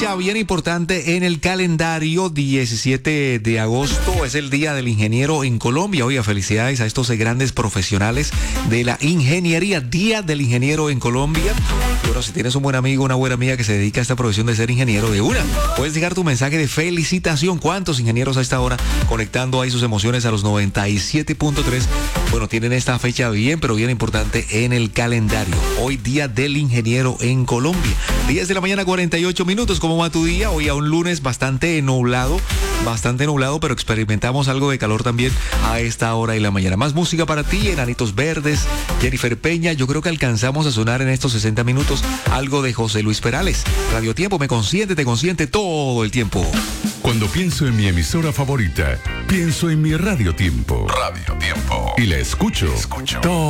Ya bien importante en el calendario, 17 de agosto es el Día del Ingeniero en Colombia. Oiga, felicidades a estos grandes profesionales de la ingeniería. Día del Ingeniero en Colombia. Bueno, si tienes un buen amigo, una buena amiga que se dedica a esta profesión de ser ingeniero, de una, puedes dejar tu mensaje de felicitación. ¿Cuántos ingenieros a esta hora conectando ahí sus emociones a los 97.3? Bueno, tienen esta fecha bien, pero bien importante en el calendario. Hoy Día del Ingeniero en Colombia. 10 de la mañana, 48 minutos. ¿Cómo va tu día? Hoy a un lunes bastante nublado, pero experimentamos algo de calor también a esta hora de la mañana. Más música para ti, Enanitos Verdes, Jennifer Peña. Yo creo que alcanzamos a sonar en estos 60 minutos algo de José Luis Perales. Radio Tiempo me consiente, te consiente todo el tiempo. Cuando pienso en mi emisora favorita, pienso en mi Radio Tiempo. Radio Tiempo. Y la escucho todo